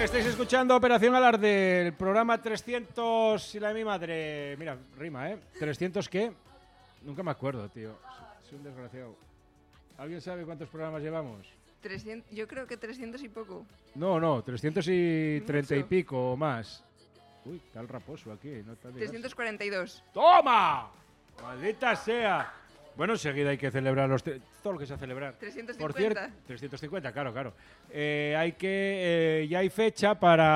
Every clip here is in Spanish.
Estáis escuchando Operación Alarde, el programa 300 y la de mi madre. Mira, rima, ¿eh? ¿300 qué? Nunca me acuerdo, tío. Soy un desgraciado. ¿Alguien sabe cuántos programas llevamos? 300, yo creo que 300 y poco. No, 330 y Mucho. pico o más. Uy, está el raposo aquí. No está 342. ¡Toma! ¡Maldita sea! Bueno, enseguida hay que celebrar todo lo que sea celebrar. 350. Por cierto, 350, claro. Hay que ya hay fecha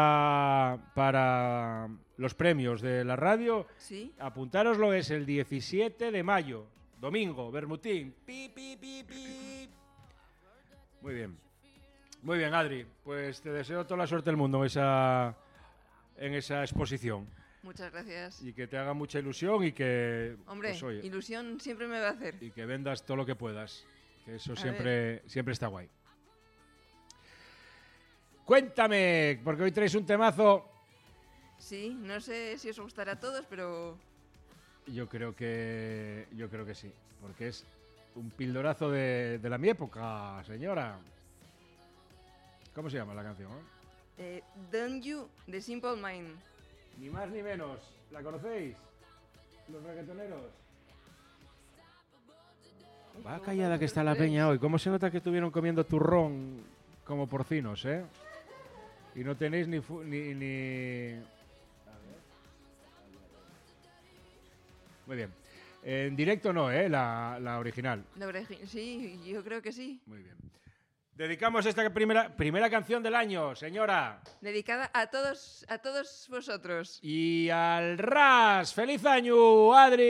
para los premios de la radio. Sí. Apuntároslo, es el 17 de mayo, domingo, Bermutín. Pi, pi, pi, pi. Muy bien, Adri. Pues te deseo toda la suerte del mundo en esa exposición. Muchas gracias. Y que te haga mucha ilusión y que... Hombre, pues, oye, ilusión siempre me va a hacer. y que vendas todo lo que puedas. Que eso A siempre está guay. Cuéntame, porque hoy traes un temazo. Sí, no sé si os gustará a todos, pero... Yo creo que sí. Porque es un pildorazo de la mi época, señora. ¿Cómo se llama la canción? Don't You, de Simple Mind. Ni más ni menos. ¿La conocéis? Los reggaetoneros. Va callada que está la peña hoy. ¿Cómo se nota que estuvieron comiendo turrón como porcinos, eh? Y no tenéis ni... Muy bien. En directo no, ¿eh? La original. Sí, yo creo que sí. Muy bien. Dedicamos esta primera canción del año, señora. Dedicada a todos vosotros. Y al RAS. ¡Feliz año, Adri!